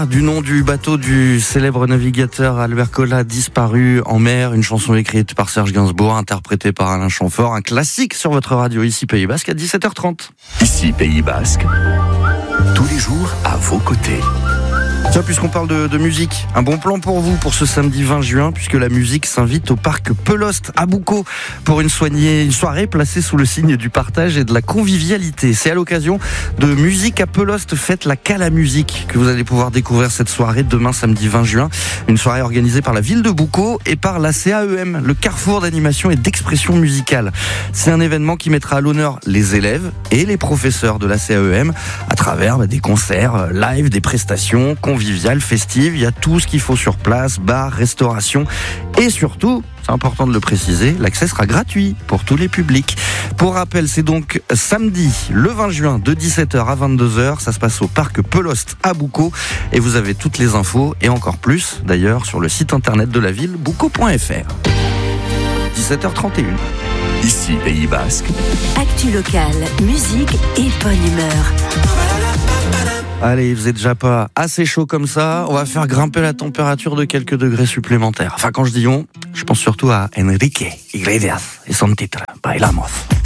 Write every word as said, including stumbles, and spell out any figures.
Du nom du bateau du célèbre navigateur Albert Colla, disparu en mer, une chanson écrite par Serge Gainsbourg, interprétée par Alain Chamfort, un classique sur votre radio ici Pays Basque à dix-sept heures trente. Ici Pays Basque, tous les jours à vos côtés. Tiens, puisqu'on parle de, de musique, un bon plan pour vous pour ce samedi vingt juin, puisque la musique s'invite au parc Peloste à Boucau pour une, soignée, une soirée placée sous le signe du partage et de la convivialité. C'est à l'occasion de Musique à Peloste, fête la Cala Musique, que vous allez pouvoir découvrir cette soirée demain samedi vingt juin. Une soirée organisée par la ville de Boucau et par la C A E M, le carrefour d'animation et d'expression musicale. C'est un événement qui mettra à l'honneur les élèves et les professeurs de la C A E M à travers bah, des concerts live, des prestations conviviales, festives. Il y a tout ce qu'il faut sur place, bar, restauration et surtout, c'est important de le préciser, l'accès sera gratuit pour tous les publics. Pour rappel, c'est donc samedi, le vingt juin, de dix-sept heures à vingt-deux heures. Ça se passe au parc Peloste à Boucau. Et vous avez toutes les infos et encore plus, d'ailleurs, sur le site internet de la ville, boucau point f r. dix-sept heures trente et une. Ici Pays Basque. Actu locale, musique et bonne humeur. Allez, vous êtes déjà pas assez chaud comme ça. On va faire grimper la température de quelques degrés supplémentaires. Enfin, quand je dis on, je pense surtout à Enrique Iglesias et son titre, Bailamos.